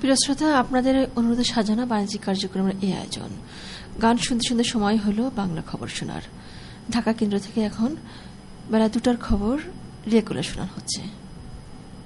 প্রিয় শ্রোতা, আপনাদের অনুরোধে সাজানো বাণিজ্যিক কার্যক্রমের এই আয়োজন। গান শুনতে শুনতে সময় হলো বাংলা খবর শোনার। ঢাকা কেন্দ্র থেকে এখন বেলা 2টার খবর রিলে করে শোনানো হচ্ছে।